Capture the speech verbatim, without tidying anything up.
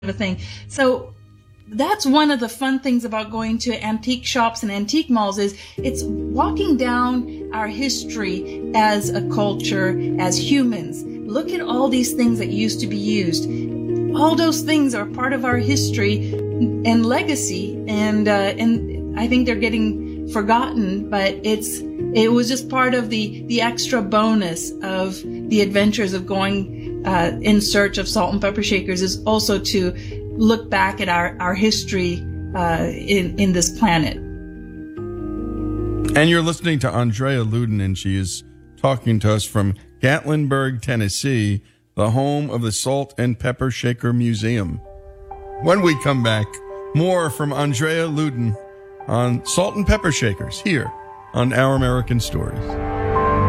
a thing. So that's one of the fun things about going to antique shops and antique malls is it's walking down our history as a culture, as humans. Look at all these things that used to be used. All those things are part of our history and legacy, and uh, and I think they're getting forgotten, but it's it was just part of the the extra bonus of the adventures of going uh, in search of salt and pepper shakers, is also to look back at our our history uh, in in this planet. And you're listening to Andrea Luden, and she is talking to us from Gatlinburg, Tennessee, the home of the Salt and Pepper Shaker Museum. When we come back, more from Andrea Luden on salt and pepper shakers here on Our American Stories.